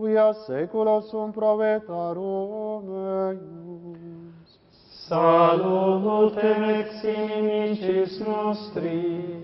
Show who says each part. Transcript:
Speaker 1: via saeculorum provetarum eius.
Speaker 2: Salutem ex inimicis nostri,